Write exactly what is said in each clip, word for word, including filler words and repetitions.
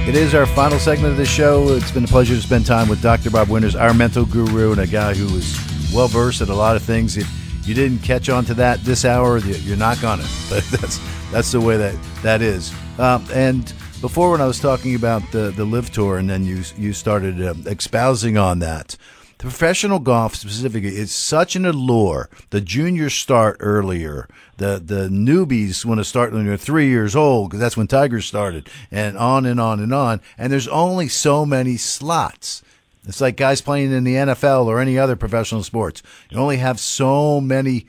It is our final segment of the show. It's been a pleasure to spend time with Doctor Bob Winters, our mental guru, and a guy who is well-versed at a lot of things. If you didn't catch on to that this hour, you're not going to. But that's that's the way that that is. Um, and before, when I was talking about the, the Live Tour, and then you, you started uh, espousing on that, the professional golf specifically is such an allure. The juniors start earlier. The the newbies want to start when they're three years old because that's when Tiger started, and on and on and on. And there's only so many slots. It's like guys playing in the N F L or any other professional sports. You only have so many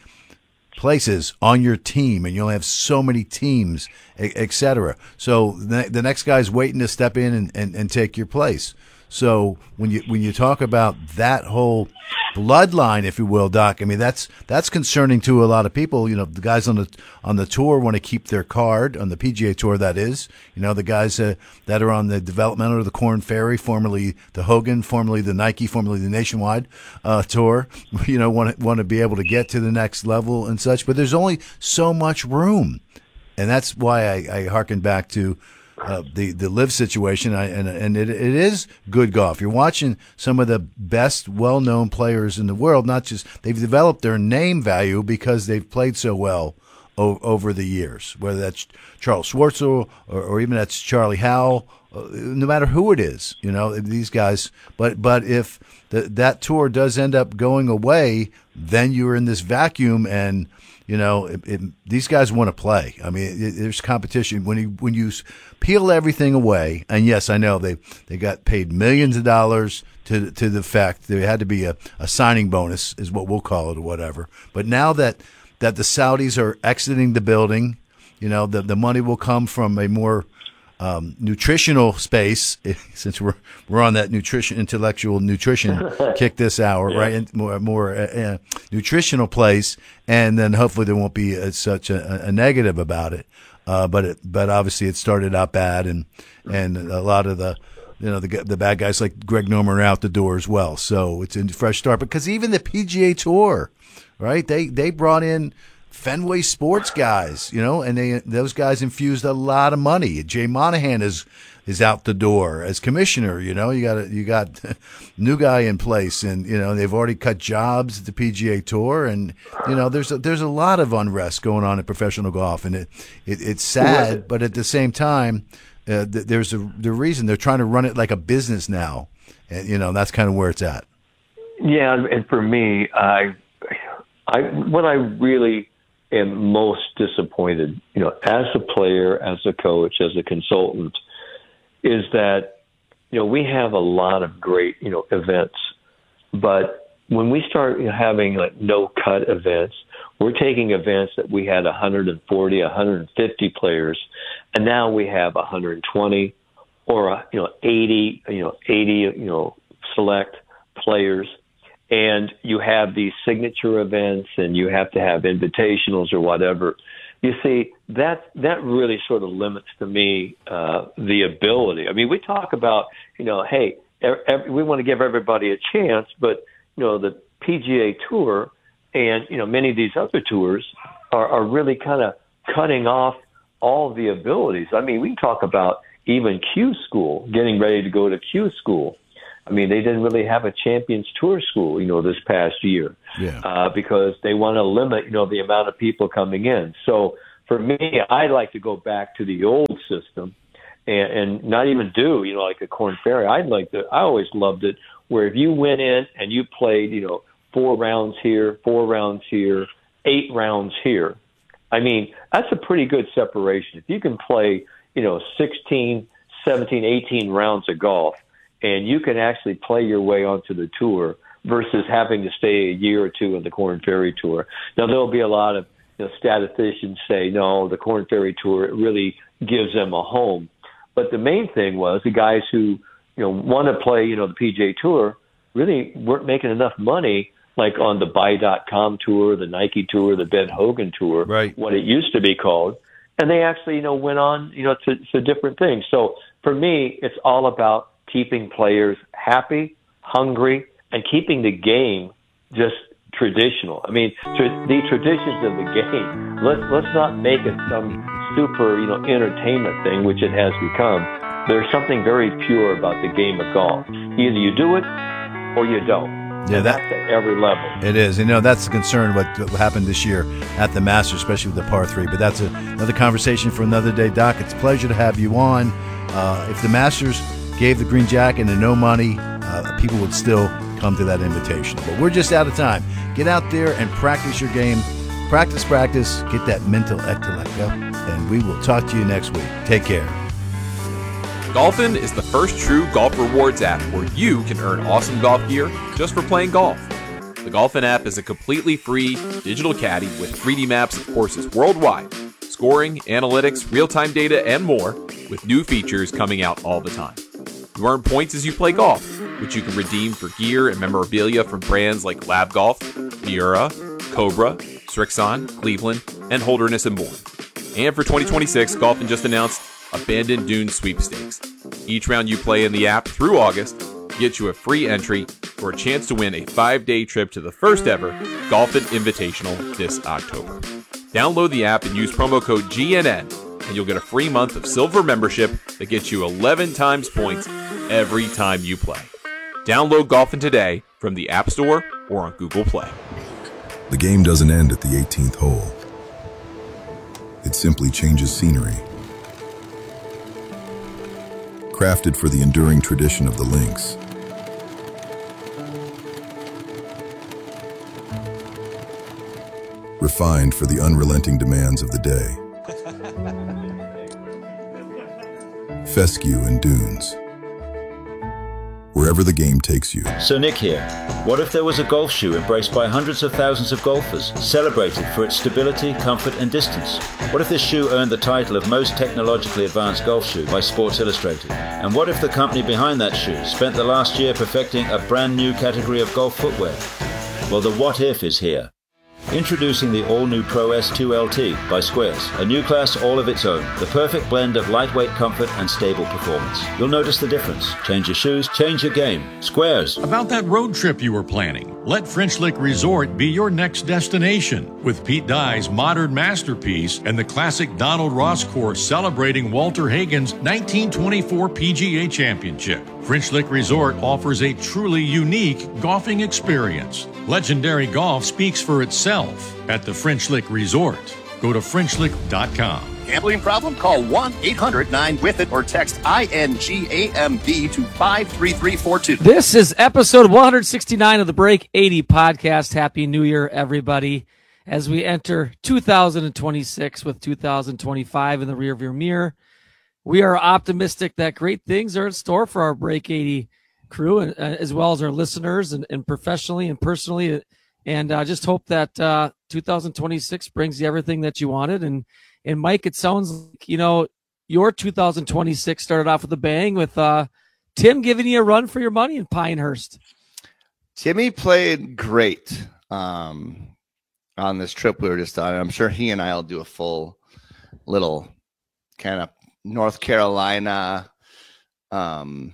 places on your team, and you only have so many teams, et cetera. So the, the next guy's waiting to step in and, and, and take your place. So when you when you talk about that whole bloodline, if you will, Doc, I mean that's that's concerning to a lot of people. You know, the guys on the on the tour want to keep their card on the P G A Tour. That is, you know, the guys uh, that are on the developmental or the Korn Ferry, formerly the Hogan, formerly the Nike, formerly the Nationwide uh, Tour. You know, want to, want to be able to get to the next level and such. But there's only so much room, and that's why I, I hearken back to. Uh, the the live situation, I, and and it it is good golf. You're watching some of the best, well-known players in the world. Not just they've developed their name value because they've played so well o- over the years. Whether that's Charles Schwartzel or, or even that's Charlie Howell, uh, no matter who it is, you know these guys. But but if the, that tour does end up going away, then you're in this vacuum and. You know, it, it, these guys want to play. I mean, it, there's competition. When you when you peel everything away, and yes, I know they, they got paid millions of dollars to to the fact there had to be a, a signing bonus, is what we'll call it or whatever. But now that, that the Saudis are exiting the building, you know, the, the money will come from a more um, nutritional space, since we're we're on that nutrition, intellectual nutrition kick this hour, yeah. right? And more more uh, uh, nutritional place, and then hopefully there won't be uh, such a, a negative about it. Uh, but it, but obviously it started out bad, and and a lot of the you know the the bad guys like Greg Norman are out the door as well. So it's a fresh start. Because even the P G A Tour, right? They they brought in Fenway Sports guys, you know, and they those guys infused a lot of money. Jay Monahan is is out the door as commissioner. You know, you got a, you got a new guy in place, and you know they've already cut jobs at the P G A Tour, and you know there's a, there's a lot of unrest going on in professional golf, and it, it it's sad, but at the same time, uh, th- there's a the reason they're trying to run it like a business now, and you know that's kind of where it's at. Yeah, and for me, I I what I really am most disappointed, you know, as a player, as a coach, as a consultant, is that, you know, we have a lot of great, you know, events, but when we start you know, having like no cut events, we're taking events that we had one hundred forty, one hundred fifty players, and now we have one hundred twenty or, you know, eighty, you know, eighty, you know, select players. And you have these signature events, and you have to have invitationals or whatever. You see, that that really sort of limits to me uh, the ability. I mean, we talk about, you know, hey, every, we want to give everybody a chance, but you know, the P G A Tour and you know many of these other tours are, are really kind of cutting off all the abilities. I mean, we can talk about even Q School, getting ready to go to Q School. I mean, they didn't really have a Champions Tour school, you know, this past year, yeah. uh, because they want to limit, you know, the amount of people coming in. So for me, I like to go back to the old system and, and not even do, you know, like a Korn Ferry. I'd like to, I always loved it where if you went in and you played, you know, four rounds here, four rounds here, eight rounds here. I mean, that's a pretty good separation. If you can play, you know, sixteen, seventeen, eighteen rounds of golf, and you can actually play your way onto the tour versus having to stay a year or two in the Korn Ferry Tour. Now, there'll be a lot of you know, statisticians say, no, the Korn Ferry Tour, it really gives them a home. But the main thing was the guys who, you know, want to play, you know, the P G A Tour really weren't making enough money like on the buy dot com Tour, the Nike Tour, the Ben Hogan Tour, right. what it used to be called. And they actually, you know, went on, you know, to, to different things. So for me, it's all about keeping players happy, hungry, and keeping the game just traditional. I mean, tra- the traditions of the game. Let's let's not make it some super, you know, entertainment thing, which it has become. there's something very pure about the game of golf. Either you do it or you don't. Yeah, and that, that's at every level. It is. You know, that's the concern what, what happened this year at the Masters, especially with the par three. But that's a, another conversation for another day, Doc. It's a pleasure to have you on. Uh, if the Masters gave the green jacket and no money, uh, people would still come to that invitation. But we're just out of time. Get out there and practice your game. Practice, practice. Get that mental intellect up. And we will talk to you next week. Take care. Golfin is the first true golf rewards app where you can earn awesome golf gear just for playing golf. The Golfin app is a completely free digital caddy with three D maps of courses worldwide, scoring, analytics, real-time data, and more, with new features coming out all the time. You earn points as you play golf, which you can redeem for gear and memorabilia from brands like Lab Golf, Miura, Cobra, Srixon, Cleveland, and Holderness and more. And for twenty twenty-six, Golfin just announced Abandoned Dunes Sweepstakes. Each round you play in the app through August gets you a free entry for a chance to win a five-day trip to the first ever Golfin Invitational this October. Download the app and use promo code G N N, and you'll get a free month of silver membership that gets you eleven times points every time you play. Download Golfin today from the App Store or on Google Play. The game doesn't end at the eighteenth hole. It simply changes scenery. Crafted for the enduring tradition of the links. Refined for the unrelenting demands of the day. Fescue and Dunes. Wherever the game takes you. So Nick here. What if there was a golf shoe embraced by hundreds of thousands of golfers, celebrated for its stability, comfort, and distance? What if this shoe earned the title of most technologically advanced golf shoe by Sports Illustrated? And what if the company behind that shoe spent the last year perfecting a brand new category of golf footwear? Well, the what if is here. Introducing the all-new Pro S two L T by Squares, a new class all of its own, the perfect blend of lightweight comfort and stable performance. You'll notice the difference. Change your shoes, change your game. Squares. About that road trip you were planning, let French Lick Resort be your next destination. With Pete Dye's modern masterpiece and the classic Donald Ross course celebrating Walter Hagen's nineteen twenty-four P G A Championship. French Lick Resort offers a truly unique golfing experience. Legendary golf speaks for itself at the French Lick Resort. Go to French Lick dot com. Gambling problem? Call one eight hundred nine with it or text I N G A M B to five three three four two. This is episode one sixty-nine of the Break eighty podcast. Happy New Year, everybody. As we enter two thousand twenty-six with two thousand twenty-five in the rearview mirror, we are optimistic that great things are in store for our Break eighty crew, and, uh, as well as our listeners, and, and professionally and personally. And I uh, just hope that uh, two thousand twenty-six brings you everything that you wanted. And and Mike, it sounds like, you know, your two thousand twenty-six started off with a bang with uh, Tim giving you a run for your money in Pinehurst. Timmy played great um, on this trip we were just on. I'm sure he and I will do a full little kind of North Carolina um,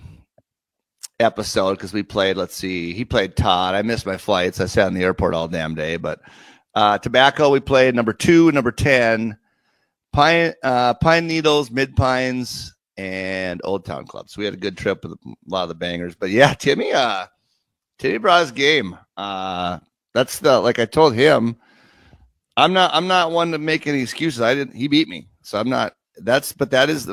episode, because we played, let's see, he played Todd. I missed my flights. I sat in the airport all damn day. But uh, Tobacco, we played number two, number ten, Pine, uh, Pine Needles, Mid Pines, and Old Town Club. So we had a good trip with a lot of the bangers. But yeah, Timmy, uh, Timmy brought his game. Uh, that's the, like I told him, I'm not, I'm not one to make any excuses. I didn't, he beat me. So I'm not, that's, but that is the